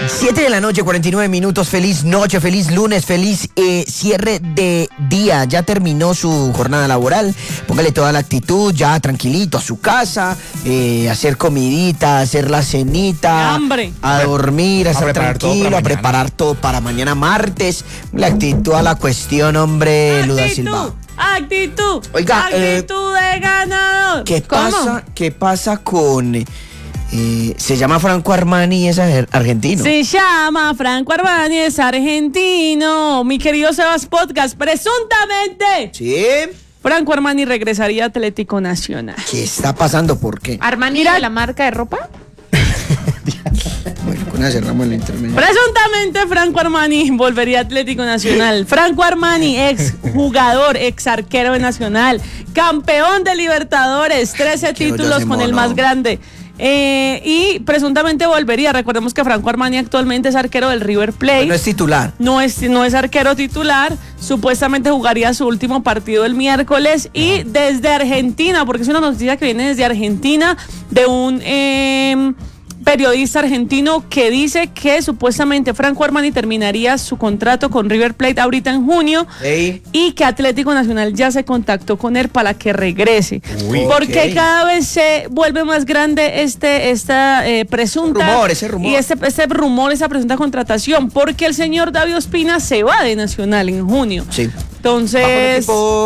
7 de la noche, 49 minutos. Feliz noche, feliz lunes, feliz cierre de día. Ya terminó su jornada laboral. Póngale toda la actitud, ya tranquilito a su casa, hacer comidita, hacer la cenita, hambre, a dormir, a estar tranquilo, a mañana. preparar todo para mañana martes. La actitud a la cuestión, hombre, Luda Silva. Actitud. Oiga, actitud de ganador. ¿Qué pasa con... se llama Franco Armani y es argentino? Se llama Franco Armani, es argentino. Mi querido Sebas Podcast, presuntamente. Sí. Franco Armani regresaría a Atlético Nacional. ¿Qué está pasando? ¿Por qué? ¿Armani Mira, de la marca de ropa? Bueno, con eso cerramos el intermedio. Presuntamente Franco Armani volvería a Atlético Nacional. Franco Armani, ex jugador, ex arquero de Nacional, campeón de Libertadores, 13 títulos con el más grande. Y presuntamente volvería. Recordemos que Franco Armani actualmente es arquero del River Plate. No es titular. No es arquero titular. Supuestamente jugaría su último partido el miércoles. Y desde Argentina, porque es una noticia que viene desde Argentina, de un periodista argentino que dice que supuestamente Franco Armani terminaría su contrato con River Plate ahorita en junio. Ey. Y que Atlético Nacional ya se contactó con él para que regrese. Uy, porque ok. cada vez se vuelve más grande esta presunta Ese rumor. y ese rumor, esa presunta contratación, porque el señor David Ospina se va de Nacional en junio. Sí. Entonces,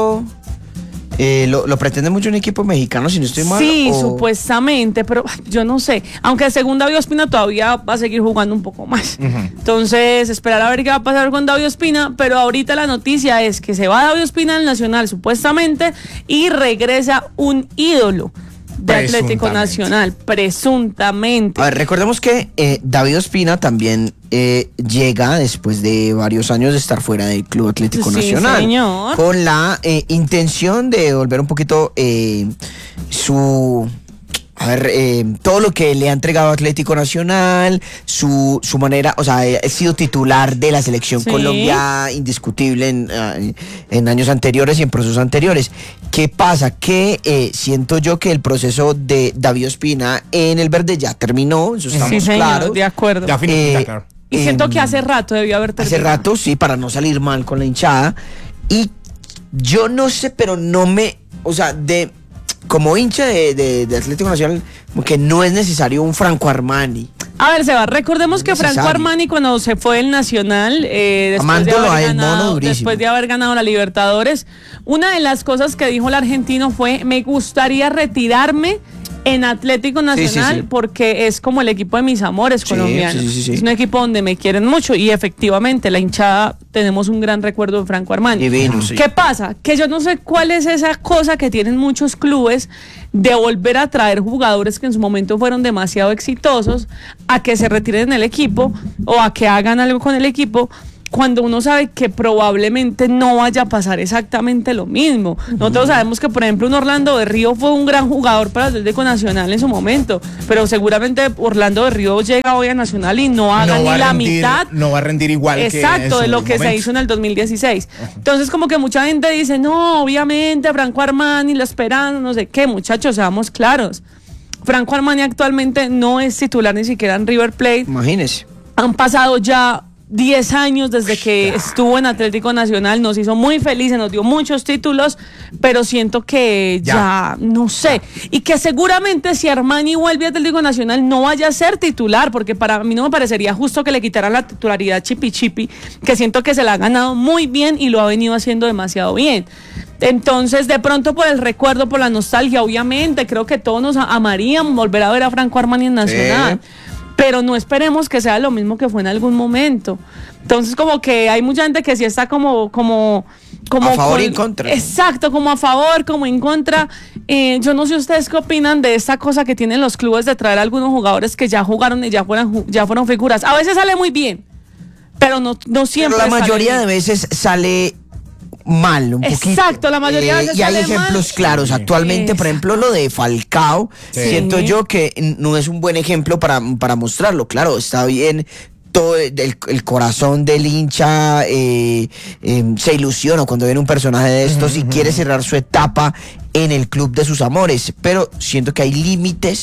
lo pretende mucho un equipo mexicano, si no estoy mal. sí, o... supuestamente, pero yo no sé. Aunque según David Ospina todavía va a seguir jugando un poco más. Entonces, esperar a ver qué va a pasar con David Ospina. Pero ahorita la noticia es que se va David Ospina al Nacional, supuestamente, y regresa un ídolo de Atlético Presuntamente. Nacional, presuntamente. A ver, recordemos que David Ospina también llega después de varios años de estar fuera del Club Atlético Sí, Nacional. señor. Con la intención de volver un poquito su... A ver, todo lo que le ha entregado Atlético Nacional, su manera, o sea, ha sido titular de la selección Sí. Colombia indiscutible en años anteriores y en procesos anteriores. ¿Qué pasa? Que siento yo que el proceso de David Ospina en el verde ya terminó, eso estamos Sí, señor, claros. de acuerdo. Ya finiquita, Eh, claro. Y siento que hace rato debió haber terminado. Hace rato, sí, para no salir mal con la hinchada. Y yo no sé, pero no me, o sea, como hincha de Atlético Nacional, como que no es necesario un Franco Armani. A ver, Seba, recordemos que Franco Necesario. Armani cuando se fue del Nacional, Amándolo a él, mono durísimo. después de haber ganado la Libertadores, una de las cosas que dijo el argentino fue: me gustaría retirarme en Atlético Nacional, sí. porque es como el equipo de mis amores Sí, colombianos. sí. Es un equipo donde me quieren mucho y efectivamente la hinchada tenemos un gran recuerdo de Franco Armani. Divino, sí. ¿Qué pasa? Que yo no sé cuál es esa cosa que tienen muchos clubes de volver a traer jugadores que en su momento fueron demasiado exitosos a que se retiren del equipo o a que hagan algo con el equipo, cuando uno sabe que probablemente no vaya a pasar exactamente lo mismo. Nosotros sabemos que, por ejemplo, un Orlando de Río fue un gran jugador para el Atlético Nacional en su momento, pero seguramente Orlando de Río llega hoy a Nacional y no haga No ni va a la rendir- mitad. No va a rendir igual Exacto, que de lo que se hizo en el 2016. Entonces, como que mucha gente dice, no, obviamente Franco Armani, lo esperan, no sé qué. Muchachos, seamos claros. Franco Armani actualmente no es titular ni siquiera en River Plate. Imagínese. Han pasado ya 10 años desde que estuvo en Atlético Nacional, nos hizo muy felices, nos dio muchos títulos, pero siento que ya no sé. Y que seguramente si Armani vuelve a Atlético Nacional no vaya a ser titular, porque para mí no me parecería justo que le quitaran la titularidad a Chipi, que siento que se la ha ganado muy bien y lo ha venido haciendo demasiado bien. Entonces, de pronto por el recuerdo, por la nostalgia, obviamente, creo que todos nos amaríamos volver a ver a Franco Armani en Nacional. Sí. Pero no esperemos que sea lo mismo que fue en algún momento. Entonces, como que hay mucha gente que sí está como A favor y en contra. Exacto, como a favor, como en contra. Yo no sé ustedes qué opinan de esta cosa que tienen los clubes de traer a algunos jugadores que ya jugaron y ya fueron figuras. A veces sale muy bien, pero no siempre. Pero la sale mayoría bien. de veces sale mal, un poquito. Exacto, la mayoría de veces y hay sale ejemplos mal. claros. Actualmente, por ejemplo, lo de Falcao, Sí. siento yo que no es un buen ejemplo para mostrarlo. Claro, está bien. Todo el corazón del hincha se ilusiona cuando viene un personaje de estos y quiere cerrar su etapa en el club de sus amores, pero siento que hay límites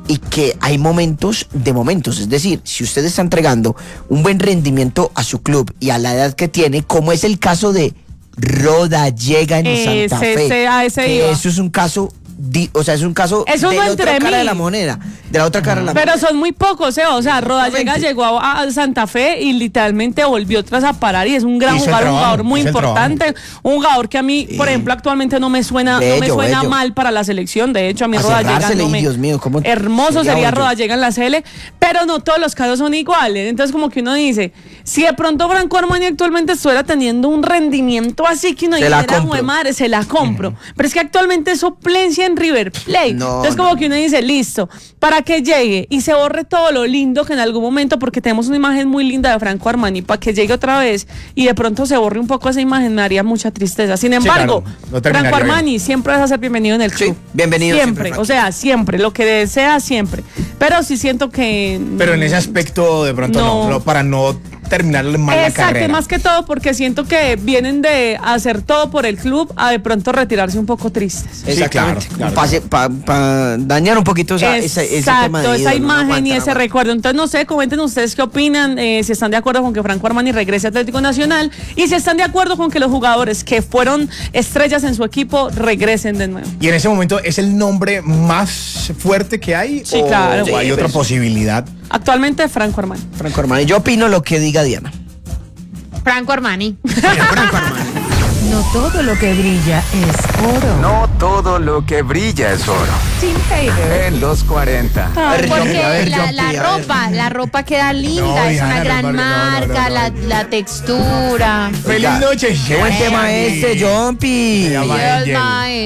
y que hay momentos de momentos. Es decir, si usted está entregando un buen rendimiento a su club y a la edad que tiene, como es el caso de Rodallega en Santa Fe, que eso es un caso... es un caso de la otra cara de la moneda, de la otra cara de la moneda. Pero son muy pocos, o sea, Rodallega llegó a Santa Fe y literalmente volvió atrás a parar y es un gran jugador, un jugador muy importante, un jugador que a mí, por ejemplo, actualmente no me suena mal para la selección. De hecho, a mí Rodallega Dios mío, ¿cómo hermoso sería Rodallega en la CL, pero no todos los casos son iguales. Entonces, como que uno dice, si de pronto Franco Armani actualmente estuviera teniendo un rendimiento así que uno dijera, madre, se la compro. Pero es que actualmente es suplencia en River Plate. Entonces como que uno dice, listo, para que llegue y se borre todo lo lindo que en algún momento, porque tenemos una imagen muy linda de Franco Armani, para que llegue otra vez y de pronto se borre un poco esa imagen, me haría mucha tristeza. Sin embargo, Franco Armani siempre vas a ser bienvenido en el club. Sí, bienvenido siempre, o sea, siempre, lo que desea siempre. Pero sí siento que... Pero en ese aspecto de pronto no para no terminarle mal la carrera. Exacto, más que todo porque siento que vienen de hacer todo por el club a de pronto retirarse un poco tristes. Sí, claro. Para dañar un poquito ese tema de esa imagen y ese recuerdo. Entonces, no sé, comenten ustedes qué opinan, si están de acuerdo con que Franco Armani regrese a Atlético Nacional y si están de acuerdo con que los jugadores que fueron estrellas en su equipo regresen de nuevo. ¿Y en ese momento es el nombre más fuerte que hay? Sí, claro. ¿O hay otra posibilidad? Actualmente Franco Armani. Franco Armani. Yo opino lo que diga Diana. Franco Armani. Franco Armani. No todo lo que brilla es oro. No todo lo que brilla es oro. Tim Taylor. En los 40. Porque la ropa queda linda, es una gran marca, la textura. Feliz noche. Qué buen tema este, Jumpy. Dios, mae.